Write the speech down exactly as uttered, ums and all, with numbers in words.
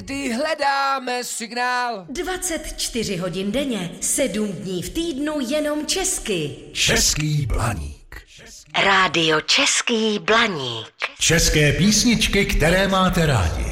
kdy hledáme signál. dvacet čtyři hodin denně, sedm dní v týdnu jenom česky. Český Blaník. Rádio Český Blaník. České písničky, které máte rádi.